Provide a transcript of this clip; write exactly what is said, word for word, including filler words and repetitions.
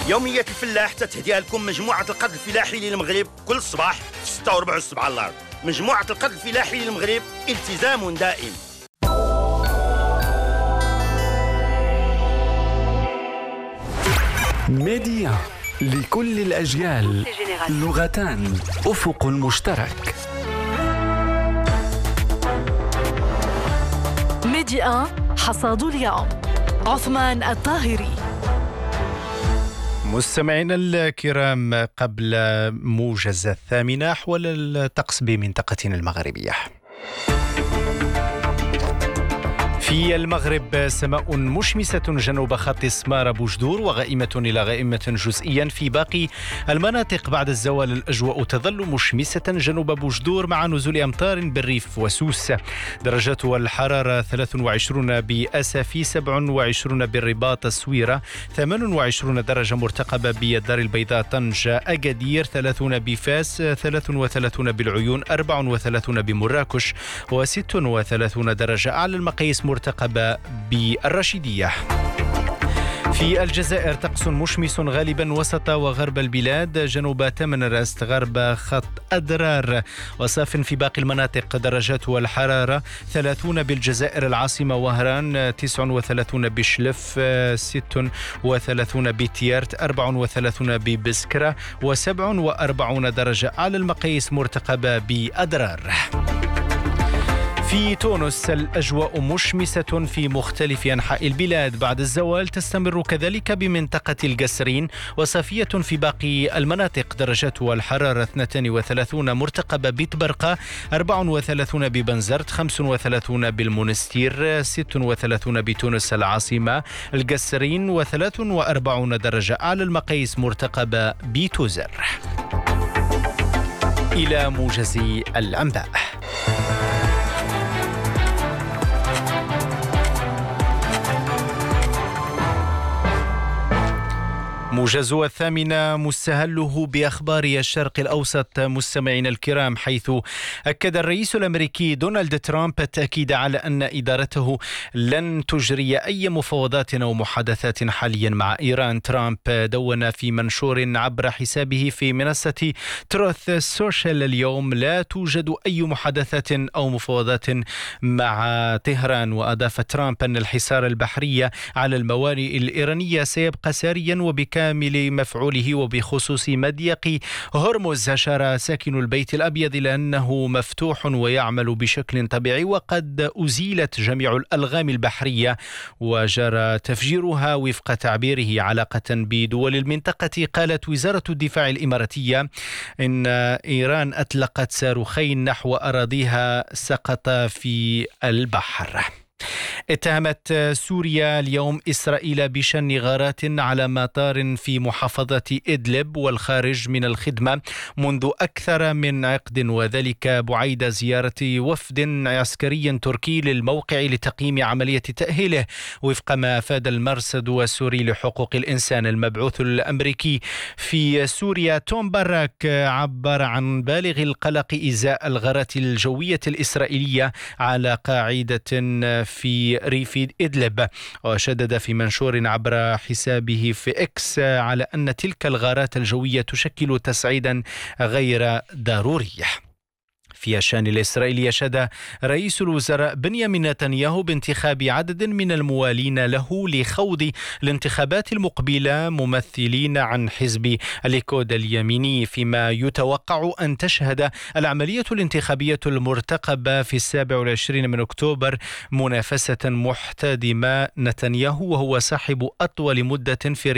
يومية الفلاح تتهديها لكم مجموعة القرض الفلاحي للمغرب كل صباح في ستة وربع الصبح على الأرض. مجموعة القرض الفلاحي للمغرب، التزام دائم. ميديا لكل الأجيال، لغتان، أفق مشترك. ميديا حصاد اليوم، عثمان الطاهري. مستمعينا الكرام، قبل موجز الثامنة حول الطقس بمنطقتنا المغربية. في المغرب سماء مشمسة جنوب خط سمارة بوجدور وغائمة إلى غائمة جزئيا. في باقي المناطق بعد الزوال الأجواء تظل مشمسة جنوب بوجدور مع نزول أمطار بالريف وسوس. درجات الحرارة ثلاث وعشرين بأسفي، سبع وعشرين بالرباط السويرة، ثمان وعشرين درجة مرتقبة بالدار البيضاء طنجة أكادير، ثلاثين بفاس، ثلاث وثلاثين بالعيون، أربع وثلاثين بمراكش، وست وثلاثين درجة أعلى المقاييس مرتقبة بالرشيدية. في الجزائر طقس مشمس غالبا وسط وغرب البلاد، جنوب تمنرست، غرب خط أدرار، وصاف في باقي المناطق. درجات الحرارة ثلاثين بالجزائر العاصمة وهران، تسع وثلاثين بشلف، ست وثلاثين بتيارت، أربع وثلاثين ببسكرة، وسبع وأربعين درجة على المقاييس مرتقبة بأدرار. في تونس الأجواء مشمسة في مختلف أنحاء البلاد، بعد الزوال تستمر كذلك بمنطقة القصرين، وصافية في باقي المناطق. درجات الحرارة اثنين وثلاثين مرتقبة بتبرقة، أربع وثلاثين ببنزرت، خمس وثلاثين بالمنستير، ست وثلاثين بتونس العاصمة القصرين، وثلاث وأربعين درجة على المقاييس مرتقبة بتوزر. إلى موجز الأنباء. موجز الثامنة مستهله بأخبار الشرق الأوسط. مستمعينا الكرام، حيث أكد الرئيس الأمريكي دونالد ترامب التأكيد على أن إدارته لن تجري أي مفاوضات أو محادثات حاليا مع إيران. ترامب دون في منشور عبر حسابه في منصة تروث سوشيال اليوم: لا توجد أي محادثات أو مفاوضات مع طهران. وأضاف ترامب أن الحصار البحري على الموانئ الإيرانية سيبقى ساريا وبكامل كامل مفعوله، وبخصوص مضيق هرمز أشار ساكن البيت الأبيض إلى أنه مفتوح ويعمل بشكل طبيعي، وقد أزيلت جميع الألغام البحرية وجرى تفجيرها وفق تعبيره علاقة بدول المنطقة. قالت وزارة الدفاع الإماراتية إن إيران أطلقت صاروخين نحو أراضيها سقط في البحر. اتهمت سوريا اليوم إسرائيل بشن غارات على مطار في محافظة إدلب والخارج من الخدمة منذ أكثر من عقد، وذلك بعيد زيارة وفد عسكري تركي للموقع لتقييم عملية تأهيله، وفق ما أفاد المرصد السوري لحقوق الإنسان. المبعوث الأمريكي في سوريا توم باراك عبر عن بالغ القلق إزاء الغارات الجوية الإسرائيلية على قاعدة في ريف إدلب، وشدد في منشور عبر حسابه في إكس على أن تلك الغارات الجوية تشكل تصعيدا غير ضروري. في الشأن الإسرائيلي، أشاد رئيس الوزراء بنيامين نتنياهو بانتخاب عدد من الموالين له لخوض الانتخابات المقبلة ممثلين عن حزب الليكود اليميني، فيما يتوقع أن تشهد العملية الانتخابية المرتقبة في السابع والعشرين من أكتوبر منافسة محتدمة. نتنياهو وهو صاحب أطول مدة في